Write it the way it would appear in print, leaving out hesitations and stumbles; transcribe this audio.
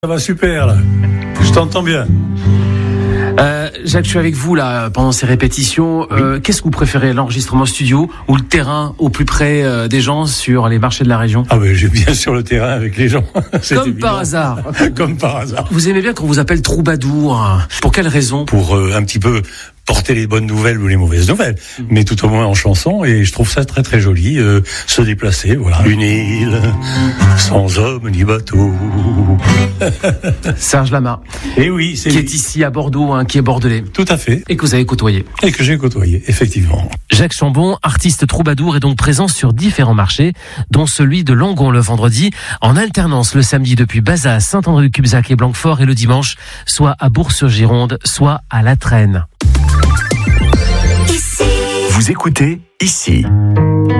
Ça va super là, je t'entends bien. Jacques, je suis avec vous là pendant ces répétitions. Qu'est-ce que vous préférez, l'enregistrement studio ou le terrain au plus près des gens sur les marchés de la région? Ah ben j'aime bien sur le terrain avec les gens. C'est Comme évident. par hasard. Comme par hasard. Vous aimez bien qu'on vous appelle troubadour. Pour quelle raison? Pour un petit peu porter les bonnes nouvelles ou les mauvaises nouvelles, mais tout au moins en chanson, et je trouve ça très très joli, se déplacer, voilà. Une île sans homme ni bateau. Serge Lama. Et oui, c'est qui lui. est ici à Bordeaux, qui est bordelais. Tout à fait. Et que vous avez côtoyé. Et que j'ai côtoyé, effectivement. Jacques Chambon, artiste troubadour, est donc présent sur différents marchés, dont celui de Langon le vendredi, en alternance le samedi depuis Bazas, Saint-André-du-Cubzac et Blanquefort, et le dimanche, soit à Bourg-sur-Gironde, soit à La Traîne. Vous écoutez ici.